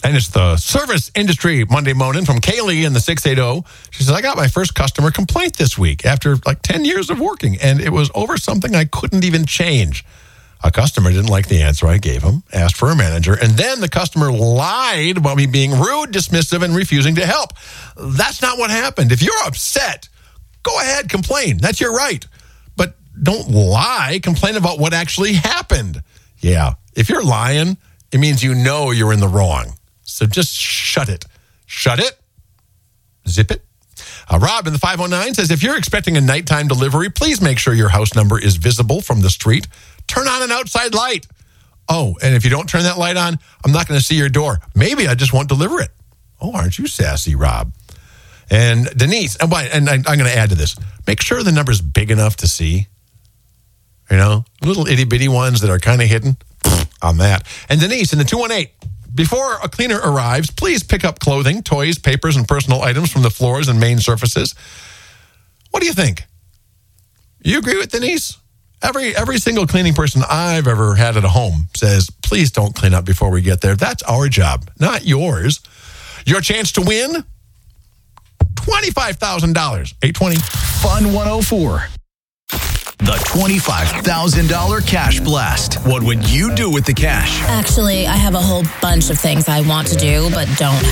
And it's the service industry Monday morning from Kaylee in the 680. She says, I got my first customer complaint this week after like 10 years of working, and it was over something I couldn't even change. A customer didn't like the answer I gave him, asked for a manager, and then the customer lied about me being rude, dismissive, and refusing to help. That's not what happened. If you're upset, go ahead, complain. That's your right. But don't lie. Complain about what actually happened. Yeah, if you're lying, it means you know you're in the wrong. So just shut it. Shut it. Zip it. Rob in the 509 says, if you're expecting a nighttime delivery, please make sure your house number is visible from the street. Turn on an outside light. Oh, and if you don't turn that light on, I'm not going to see your door. Maybe I just won't deliver it. Oh, aren't you sassy, Rob? And Denise, and I'm going to add to this. Make sure the number's big enough to see. You know, little itty-bitty ones that are kind of hidden on that. And Denise in the 218. Before a cleaner arrives, please pick up clothing, toys, papers, and personal items from the floors and main surfaces. What do you think? You agree with Denise? Every single cleaning person I've ever had at a home says, please don't clean up before we get there. That's our job, not yours. Your chance to win? $25,000. 820. Fun 104. The $25,000 Cash Blast. What would you do with the cash? Actually, I have a whole bunch of things I want to do, but don't